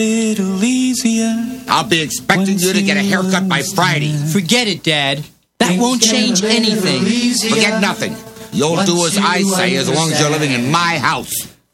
little easier. I'll be expecting you to get a haircut by Friday. Forget it, Dad. That won't change anything. Forget nothing. You'll do as I say as long as you're living in my house.